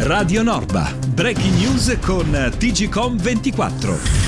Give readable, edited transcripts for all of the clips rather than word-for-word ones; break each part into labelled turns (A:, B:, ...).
A: Radio Norba, breaking news con TGcom 24.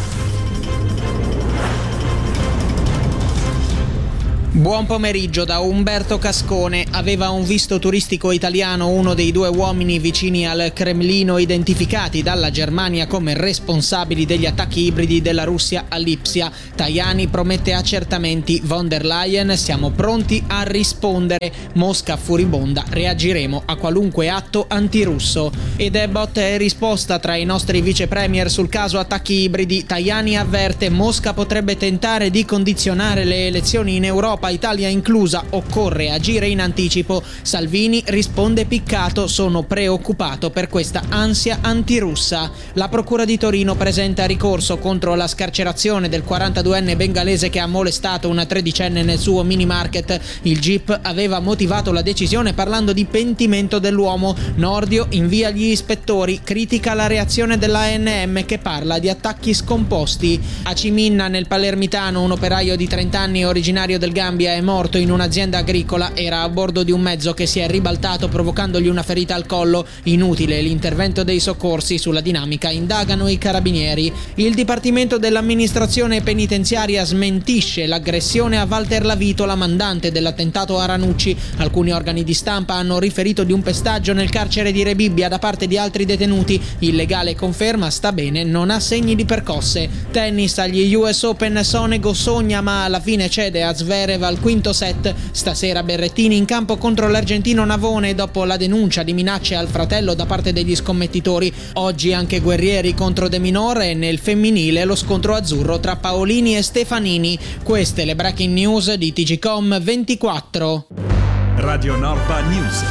B: Buon pomeriggio da Umberto Cascone. Aveva un visto turistico italiano uno dei due uomini vicini al Cremlino identificati dalla Germania come responsabili degli attacchi ibridi della Russia a Lipsia. Tajani promette accertamenti, von der Leyen siamo pronti a rispondere. Mosca furibonda, reagiremo a qualunque atto antirusso. Ed è botta e risposta tra i nostri vice premier sul caso attacchi ibridi. Tajani avverte Mosca potrebbe tentare di condizionare le elezioni in Europa, Italia inclusa, occorre agire in anticipo. Salvini risponde piccato, sono preoccupato per questa ansia antirussa. La procura di Torino presenta ricorso contro la scarcerazione del 42enne bengalese che ha molestato una tredicenne nel suo mini market. Il GIP aveva motivato la decisione parlando di pentimento dell'uomo. Nordio invia gli ispettori, critica la reazione dell'ANM che parla di attacchi scomposti. A Ciminna, nel palermitano, un operaio di 30 anni originario del Gambia è morto in un'azienda agricola, era a bordo di un mezzo che si è ribaltato provocandogli una ferita al collo. Inutile l'intervento dei soccorsi, sulla dinamica indagano i carabinieri. Il Dipartimento dell'amministrazione penitenziaria smentisce l'aggressione a Walter Lavito, la mandante dell'attentato a Ranucci. Alcuni organi di stampa hanno riferito di un pestaggio nel carcere di Rebibbia da parte di altri detenuti. Il legale conferma sta bene, non ha segni di percosse. Tennis agli US Open, Sonego sogna ma alla fine cede a Zverev al quinto set. Stasera Berrettini in campo contro l'argentino Navone dopo la denuncia di minacce al fratello da parte degli scommettitori. Oggi anche Guerrieri contro De Minaur e nel femminile lo scontro azzurro tra Paolini e Stefanini. Queste le breaking news di TGcom 24.
A: Radio Norba News.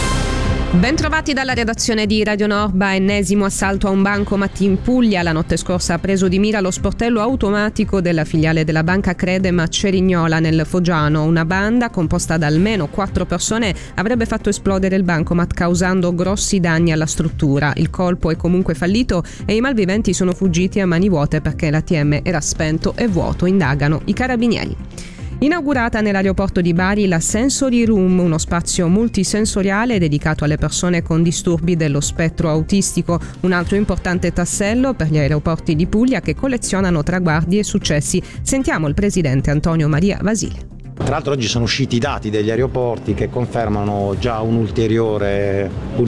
C: Bentrovati dalla redazione di Radio Norba. Ennesimo assalto a un bancomat in Puglia. La notte scorsa ha preso di mira lo sportello automatico della filiale della banca Credem a Cerignola nel Foggiano. Una banda composta da almeno 4 persone avrebbe fatto esplodere il bancomat causando grossi danni alla struttura. Il colpo è comunque fallito e i malviventi sono fuggiti a mani vuote perché l'ATM era spento e vuoto, indagano i carabinieri. Inaugurata nell'aeroporto di Bari la Sensory Room, uno spazio multisensoriale dedicato alle persone con disturbi dello spettro autistico, un altro importante tassello per gli aeroporti di Puglia che collezionano traguardi e successi. Sentiamo il presidente Antonio Maria Vasile.
D: Tra l'altro oggi sono usciti i dati degli aeroporti che confermano già un ulteriore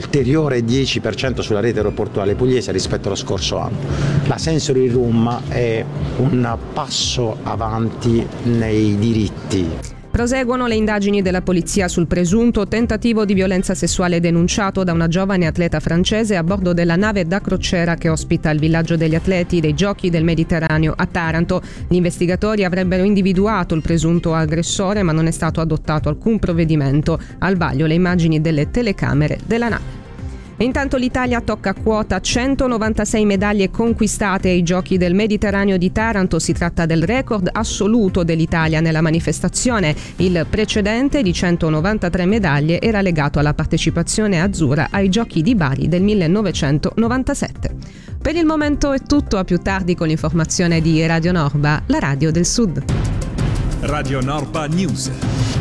D: 10% sulla rete aeroportuale pugliese rispetto allo scorso anno. La Sensory Room è un passo avanti nei diritti.
C: Proseguono le indagini della polizia sul presunto tentativo di violenza sessuale denunciato da una giovane atleta francese a bordo della nave da crociera che ospita il villaggio degli atleti dei Giochi del Mediterraneo a Taranto. Gli investigatori avrebbero individuato il presunto aggressore ma non è stato adottato alcun provvedimento. Al vaglio le immagini delle telecamere della nave. E intanto l'Italia tocca quota 196 medaglie conquistate ai Giochi del Mediterraneo di Taranto. Si tratta del record assoluto dell'Italia nella manifestazione. Il precedente di 193 medaglie era legato alla partecipazione azzurra ai Giochi di Bari del 1997. Per il momento è tutto, a più tardi con l'informazione di Radio Norba, la radio del Sud.
A: Radio Norba News.